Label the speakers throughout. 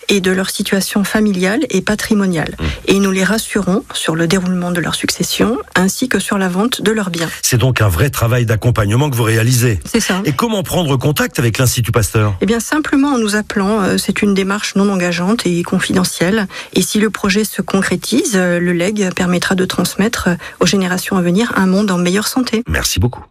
Speaker 1: et de leur situation familiale et patrimoniale. Et nous les rassurons sur le déroulement de leur succession ainsi que sur la vente de leurs biens.
Speaker 2: C'est donc un vrai travail d'accompagnement que vous réalisez.
Speaker 1: C'est ça.
Speaker 2: Et comment prendre contact avec l'Institut Pasteur ?
Speaker 1: Eh bien, simplement en nous appelant. C'est une démarche non engageante et confidentielle. Et si le projet se concrétise, le legs permettra de transmettre aux générations à venir un monde en meilleure santé.
Speaker 2: Merci beaucoup.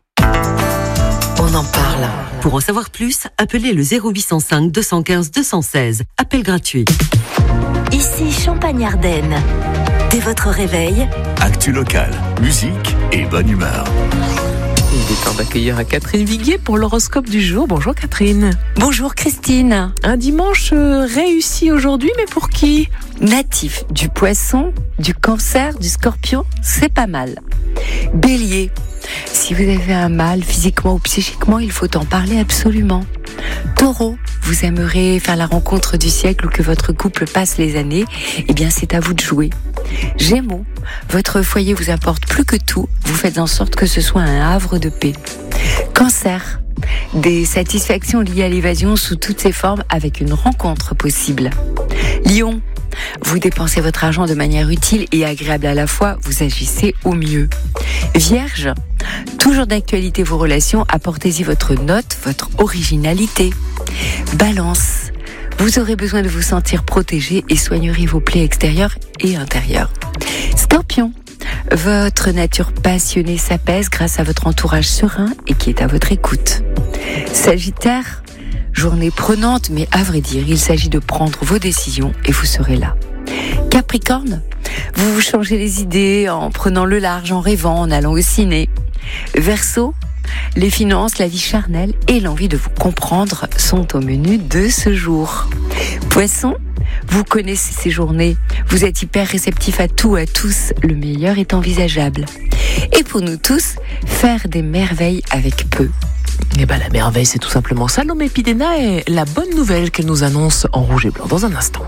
Speaker 3: On en parle. Pour en savoir plus, appelez le 0805 215 216. Appel gratuit.
Speaker 4: Ici Champagne-Ardenne. Dès votre réveil,
Speaker 5: actu locale, musique et bonne humeur.
Speaker 6: Il est temps d'accueillir Catherine Viguier pour l'horoscope du jour. Bonjour Catherine.
Speaker 7: Bonjour Christine.
Speaker 6: Un dimanche réussi aujourd'hui, mais pour qui ?
Speaker 7: Natif du Poisson, du Cancer, du Scorpion, c'est pas mal. Bélier, si vous avez un mal physiquement ou psychiquement, il faut en parler absolument. Taureau, vous aimerez faire la rencontre du siècle ou que votre couple passe les années, eh bien c'est à vous de jouer. Gémeaux, votre foyer vous importe plus que tout, vous faites en sorte que ce soit un havre de paix. Cancer, des satisfactions liées à l'évasion sous toutes ses formes avec une rencontre possible. Lion, vous dépensez votre argent de manière utile et agréable à la fois, vous agissez au mieux. Vierge, toujours d'actualité vos relations, apportez-y votre note, votre originalité. Balance, vous aurez besoin de vous sentir protégé et soignerez vos plaies extérieures et intérieures. Scorpion, votre nature passionnée s'apaise grâce à votre entourage serein et qui est à votre écoute. Sagittaire, journée prenante, mais à vrai dire, il s'agit de prendre vos décisions et vous serez là. Capricorne, vous vous changez les idées en prenant le large, en rêvant, en allant au ciné. Verseau, les finances, la vie charnelle et l'envie de vous comprendre sont au menu de ce jour. Poisson, vous connaissez ces journées, vous êtes hyper réceptif à tout, à tous, le meilleur est envisageable. Et pour nous tous, faire des merveilles avec peu.
Speaker 6: Eh ben la merveille, c'est tout simplement Salomé Pidena et la bonne nouvelle qu'elle nous annonce en rouge et blanc dans un instant.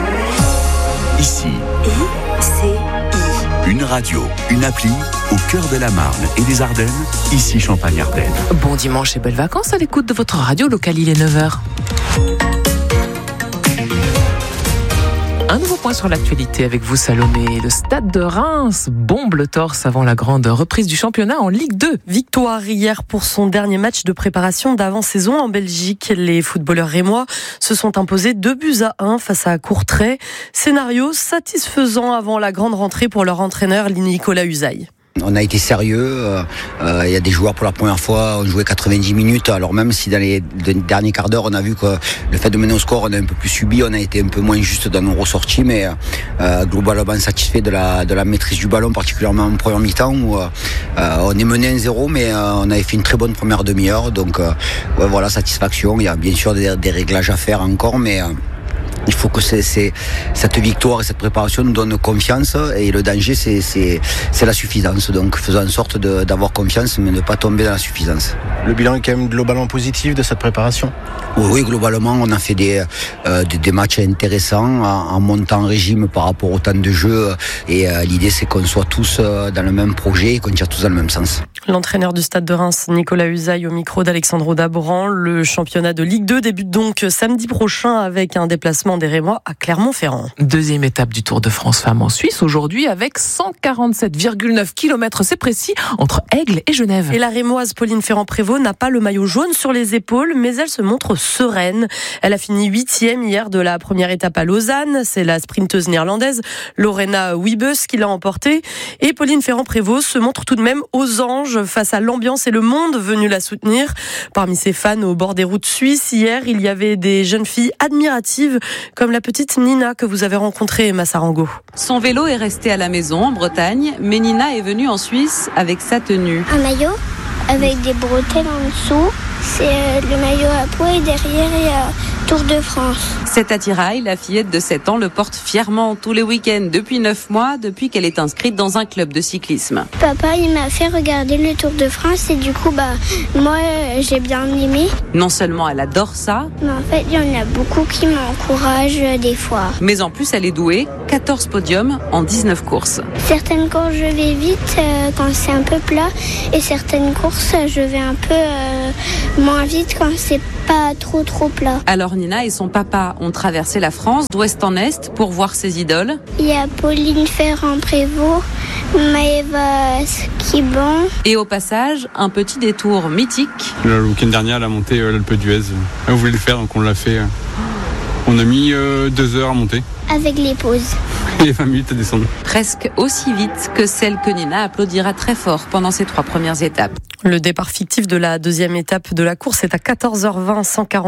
Speaker 5: Ici,
Speaker 4: ICI.
Speaker 5: une radio, une appli au cœur de la Marne et des Ardennes, ici Champagne-Ardenne.
Speaker 6: Bon dimanche et belles vacances à l'écoute de votre radio locale, il est 9h. Un nouveau point sur l'actualité avec vous Salomé. Le Stade de Reims bombe le torse avant la grande reprise du championnat en Ligue 2.
Speaker 8: Victoire hier pour son dernier match de préparation d'avant-saison en Belgique. Les footballeurs rémois se sont imposés 2-1 face à Courtrai. Scénario satisfaisant avant la grande rentrée pour leur entraîneur Nicolas Usaï.
Speaker 9: On a été sérieux, il y a des joueurs pour la première fois ont joué 90 minutes, alors même si dans les derniers quarts d'heure on a vu que le fait de mener au score on a un peu plus subi, on a été un peu moins juste dans nos ressorties, mais globalement satisfait de la maîtrise du ballon, particulièrement en première mi-temps où on est mené 1-0 mais on avait fait une très bonne première demi-heure, donc ouais, voilà, satisfaction. Il y a bien sûr des réglages à faire encore, mais il faut que cette victoire et cette préparation nous donnent confiance, et le danger c'est la suffisance, donc faisons en sorte d'avoir confiance mais ne pas tomber dans la suffisance.
Speaker 10: Le bilan est quand même globalement positif de cette préparation ?
Speaker 9: Oui, globalement on a fait des matchs intéressants en montant en régime par rapport au temps de jeu, et l'idée c'est qu'on soit tous dans le même projet et qu'on tire tous dans le même sens.
Speaker 8: L'entraîneur du Stade de Reims, Nicolas Usaï, au micro d'Alexandre Dabran. Le championnat de Ligue 2 débute donc samedi prochain avec un déplacement des Rémois à Clermont-Ferrand.
Speaker 6: Deuxième étape du Tour de France Femmes en Suisse aujourd'hui avec 147,9 km, c'est précis, entre Aigle et Genève.
Speaker 8: Et la Rémoise Pauline Ferrand-Prévot n'a pas le maillot jaune sur les épaules, mais elle se montre sereine. Elle a fini 8e hier de la première étape à Lausanne. C'est la sprinteuse néerlandaise Lorena Wiebes qui l'a emportée. Et Pauline Ferrand-Prévot se montre tout de même aux anges face à l'ambiance et le monde venu la soutenir. Parmi ses fans au bord des routes suisses, hier, il y avait des jeunes filles admiratives comme la petite Nina que vous avez rencontrée, Emma Sarango.
Speaker 11: Son vélo est resté à la maison en Bretagne, mais Nina est venue en Suisse avec sa tenue.
Speaker 12: Un maillot avec des bretelles en dessous. C'est le maillot à poids et derrière il y a Tour de France.
Speaker 11: Cet attirail, la fillette de 7 ans le porte fièrement tous les week-ends depuis 9 mois, depuis qu'elle est inscrite dans un club de cyclisme.
Speaker 12: Papa, il m'a fait regarder le Tour de France et du coup, moi, j'ai bien aimé.
Speaker 11: Non seulement elle adore ça,
Speaker 12: mais en fait, il y en a beaucoup qui m'encouragent des fois.
Speaker 11: Mais en plus, elle est douée, 14 podiums en 19 courses.
Speaker 12: Certaines courses, je vais vite quand c'est un peu plat et certaines courses, je vais un peu moins vite quand c'est pas trop plat.
Speaker 11: Alors Nina et son papa ont traversé la France d'ouest en est pour voir ses idoles.
Speaker 12: Il y a Pauline Ferrand-Prévot, Maëva Skiban.
Speaker 11: Et au passage, un petit détour mythique.
Speaker 13: Le week-end dernier, elle a monté l'Alpe d'Huez. Elle voulait le faire, donc on l'a fait. On a mis 2 heures à monter.
Speaker 12: Avec les pauses.
Speaker 13: Et 20 minutes à descendre.
Speaker 11: Presque aussi vite que celle que Nina applaudira très fort pendant ses 3 premières étapes.
Speaker 8: Le départ fictif de la deuxième étape de la course est à 14h20,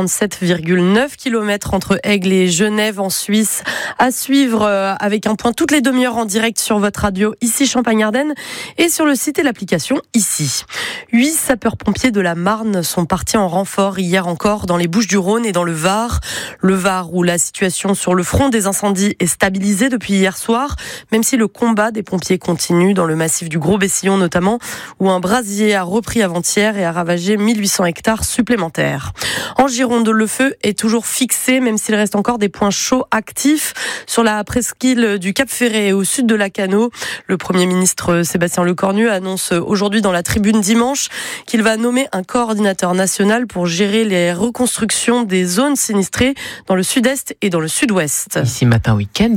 Speaker 8: 147,9 km entre Aigle et Genève en Suisse. À suivre avec un point toutes les demi-heures en direct sur votre radio ici Champagne-Ardenne et sur le site et l'application ici. 8 sapeurs-pompiers de la Marne sont partis en renfort hier encore dans les Bouches-du-Rhône et dans le Var. Le Var où la situation sur le front des incendies est stabilisée depuis hier soir, même si le combat des pompiers continue dans le massif du Gros-Bessillon notamment, où un brasier a repris avant-hier et a ravagé 1800 hectares supplémentaires. En Gironde, le feu est toujours fixé, même s'il reste encore des points chauds actifs sur la presqu'île du Cap-Ferret et au sud de Lacanau. Le Premier ministre Sébastien Lecornu annonce aujourd'hui dans la Tribune dimanche qu'il va nommer un coordinateur national pour gérer les reconstructions des zones sinistrées dans le sud-est et dans le sud-ouest.
Speaker 6: Ici matin week-end,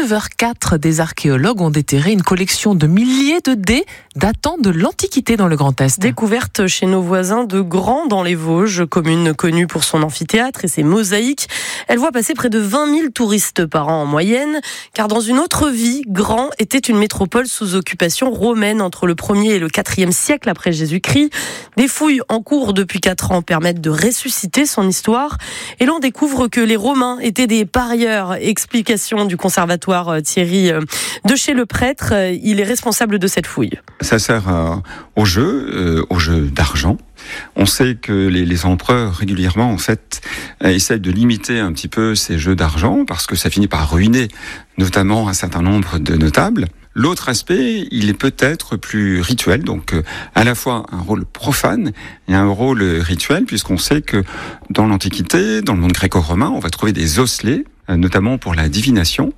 Speaker 6: 9h04, des archéologues ont déterré une collection de milliers de dés datant de l'Antiquité dans le Grand Est.
Speaker 8: Découverte chez nos voisins de Grand dans les Vosges, commune connue pour son amphithéâtre et ses mosaïques. Elle voit passer près de 20 000 touristes par an en moyenne, car dans une autre vie, Grand était une métropole sous occupation romaine entre le 1er et le 4e siècle après Jésus-Christ. Des fouilles en cours depuis 4 ans permettent de ressusciter son histoire et l'on découvre que les Romains étaient des parieurs. Explication du conservatoire Thierry de chez le prêtre. Il est responsable de cette fouille.
Speaker 14: Ça sert au jeu d'argent. On sait que les empereurs régulièrement en fait essayent de limiter un petit peu ces jeux d'argent parce que ça finit par ruiner notamment un certain nombre de notables. L'autre aspect, il est peut-être plus rituel, donc à la fois un rôle profane et un rôle rituel, puisqu'on sait que dans l'Antiquité, dans le monde gréco-romain, on va trouver des osselets, notamment pour la divination,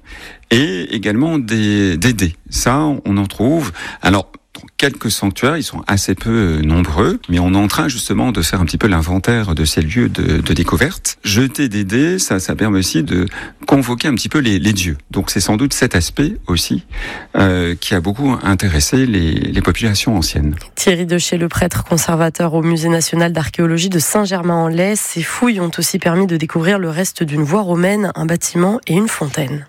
Speaker 14: et également des dés. Ça, on en trouve. Alors, dans quelques sanctuaires, ils sont assez peu nombreux, mais on est en train justement de faire un petit peu l'inventaire de ces lieux de découverte. Jeter des dés, ça permet aussi de convoquer un petit peu les dieux. Donc c'est sans doute cet aspect aussi qui a beaucoup intéressé les populations anciennes.
Speaker 8: Thierry de chez le prêtre, conservateur au Musée national d'archéologie de Saint-Germain-en-Laye. Ces fouilles ont aussi permis de découvrir le reste d'une voie romaine, un bâtiment et une fontaine.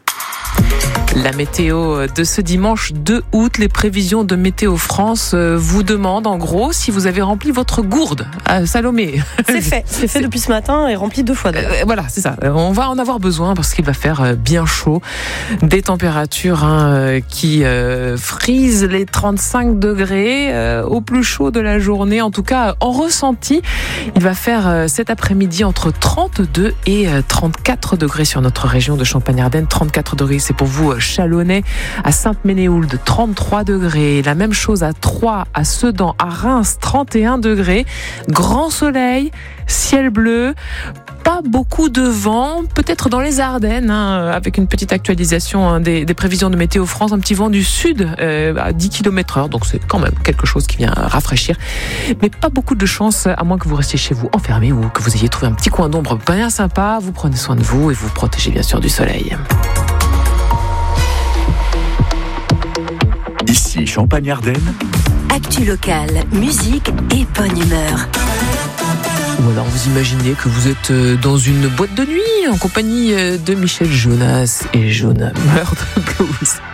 Speaker 6: La météo de ce dimanche 2 août, les prévisions de Météo France vous demandent en gros si vous avez rempli votre gourde. Salomé.
Speaker 8: C'est fait depuis ce matin et rempli 2 fois.
Speaker 6: Voilà, c'est ça. On va en avoir besoin parce qu'il va faire bien chaud. Des températures qui frisent les 35 degrés au plus chaud de la journée. En tout cas, en ressenti, il va faire cet après-midi entre 32 et 34 degrés sur notre région de Champagne-Ardenne. 34 degrés, c'est pour vous Chalonnais, à Sainte-Ménéhould 33 degrés, la même chose à Troyes, à Sedan, à Reims 31 degrés, grand soleil, ciel bleu, pas beaucoup de vent, peut-être dans les Ardennes, avec une petite actualisation des prévisions de Météo France, un petit vent du sud à 10 km/h, donc c'est quand même quelque chose qui vient rafraîchir, mais pas beaucoup de chance, à moins que vous restiez chez vous enfermé ou que vous ayez trouvé un petit coin d'ombre bien sympa. Vous prenez soin de vous et vous protégez bien sûr du soleil.
Speaker 5: Ici Champagne-Ardenne.
Speaker 4: Actu locale, musique et bonne humeur.
Speaker 6: Ou alors vous imaginez que vous êtes dans une boîte de nuit en compagnie de Michel Jonas et Jonah Meurt Blues.